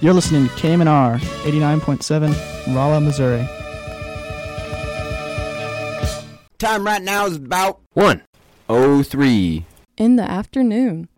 You're listening to KMNR 89.7, Rolla, Missouri. Time right now is about 1:03 in the afternoon.